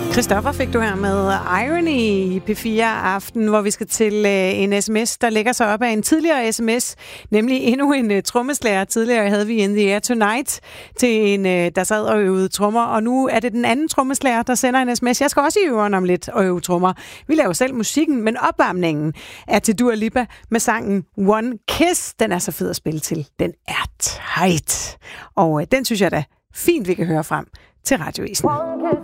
Christoffer fik du her med Irony i P4 Aften, hvor vi skal til en sms, der lægger sig op af en tidligere sms, nemlig endnu en trommeslager. Tidligere havde vi In the Air Tonight til en, der sad og øvede trommer, og nu er det den anden trommeslager, der sender en sms. Jeg skal også i øveren om lidt og øve trommer. Vi laver selv musikken, men opvarmningen er til Dua Lipa med sangen One Kiss. Den er så fed at spille til. Den er tight. Og den synes jeg da fint, vi kan høre frem til Radioavisen.